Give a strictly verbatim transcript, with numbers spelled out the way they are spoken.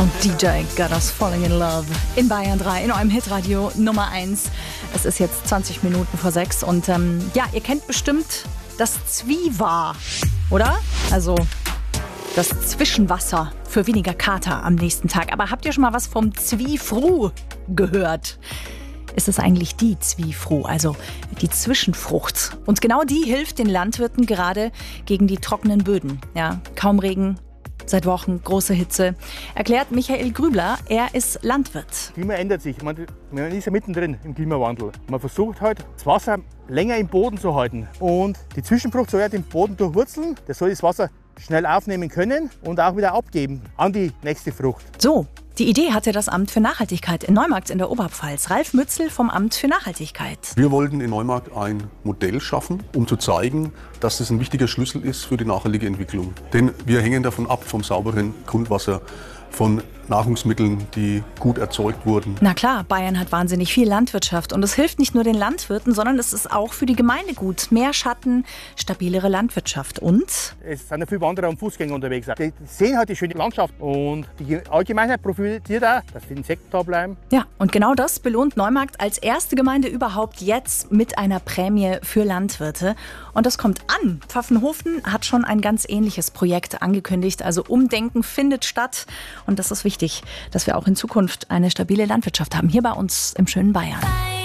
D J Got Us Falling in Love in Bayern drei, in eurem Hitradio Nummer eins. Es ist jetzt zwanzig Minuten vor sechs und ähm, ja, ihr kennt bestimmt das Zwiewa, oder? Also das Zwischenwasser für weniger Kater am nächsten Tag. Aber habt ihr schon mal was vom Zwiefru gehört? Ist es eigentlich die Zwiefru, also die Zwischenfrucht? Und genau die hilft den Landwirten gerade gegen die trockenen Böden. Ja, kaum Regen, seit Wochen große Hitze. Erklärt Michael Grübler, er ist Landwirt. Das Klima ändert sich. Man, man ist ja mittendrin im Klimawandel. Man versucht halt, das Wasser länger im Boden zu halten. Und die Zwischenfrucht soll ja den Boden durchwurzeln. Das soll das Wasser schnell aufnehmen können und auch wieder abgeben an die nächste Frucht. So, die Idee hatte das Amt für Nachhaltigkeit in Neumarkt in der Oberpfalz. Ralf Mützel vom Amt für Nachhaltigkeit. Wir wollten in Neumarkt ein Modell schaffen, um zu zeigen, dass das ein wichtiger Schlüssel ist für die nachhaltige Entwicklung. Denn wir hängen davon ab, vom sauberen Grundwasser, von Nahrungsmitteln, die gut erzeugt wurden. Na klar, Bayern hat wahnsinnig viel Landwirtschaft und es hilft nicht nur den Landwirten, sondern es ist auch für die Gemeinde gut. Mehr Schatten, stabilere Landwirtschaft und? Es sind ja viele Wanderer und Fußgänger unterwegs. Die sehen halt die schöne Landschaft und die Allgemeinheit profitiert auch, dass die Insekten da bleiben. Ja, und genau das belohnt Neumarkt als erste Gemeinde überhaupt jetzt mit einer Prämie für Landwirte. Und das kommt an. Pfaffenhofen hat schon ein ganz ähnliches Projekt angekündigt. Also Umdenken findet statt. Und das ist wichtig, dass wir auch in Zukunft eine stabile Landwirtschaft haben, hier bei uns im schönen Bayern.